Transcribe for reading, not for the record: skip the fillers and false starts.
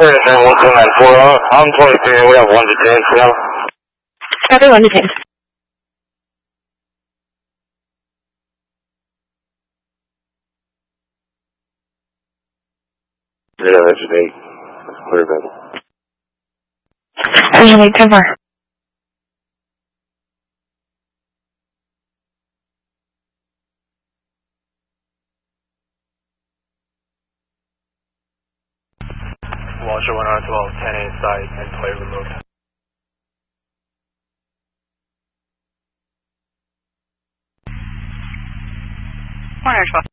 Citizen 1294, I'm 23, we have 1 to 10, Seattle. Copy 1 to 10. Yeah, that's an 8. That's clear, baby. Vision 8, 10 4. Launcher 1 on 12, 10 inside, and player removed. Corner 12.